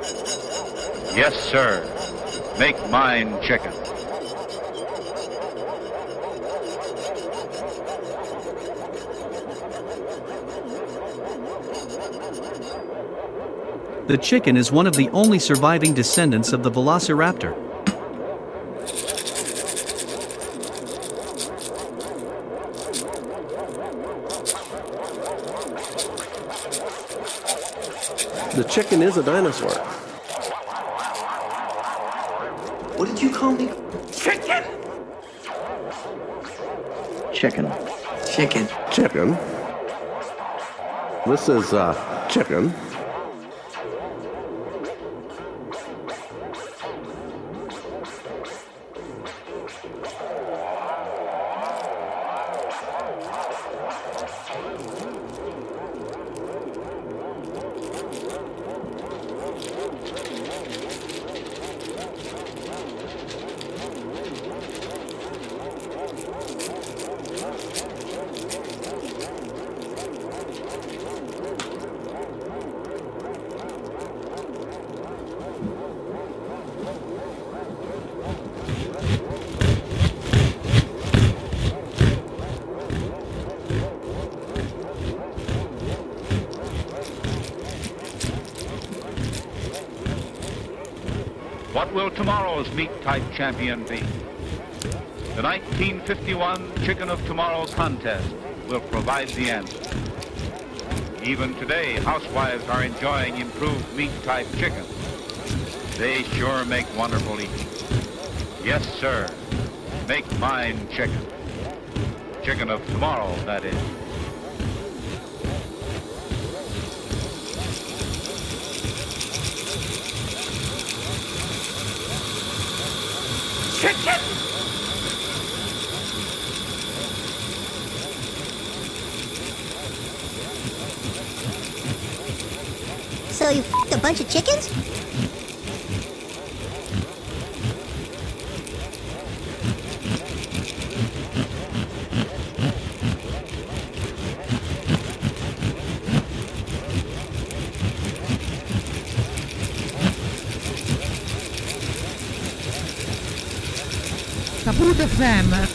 Yes, sir. Make mine chicken. The chicken is one of the only surviving descendants of the velociraptor. The chicken is a dinosaur. What did you call me? Chicken! Chicken. Chicken. Chicken. This is chicken. What will tomorrow's meat type champion be? The 1951 Chicken of Tomorrow contest will provide the answer. Even today, housewives are enjoying improved meat type chicken. They sure make wonderful eating. Yes, sir. Make mine chicken. Chicken of tomorrow, that is. Chicken! So you f***ed a bunch of chickens? Kaput FM